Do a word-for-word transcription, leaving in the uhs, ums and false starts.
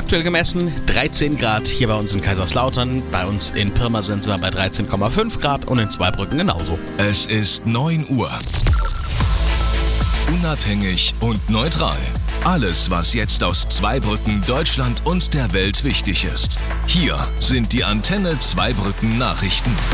aktuell gemessen dreizehn Grad hier bei uns in Kaiserslautern. Bei uns in Pirma sind wir bei dreizehn Komma fünf Grad und in Zweibrücken genauso. Es ist neun Uhr. Unabhängig und neutral. Alles, was jetzt aus Zweibrücken, Deutschland und der Welt wichtig ist. Hier sind die Antenne Zweibrücken Nachrichten.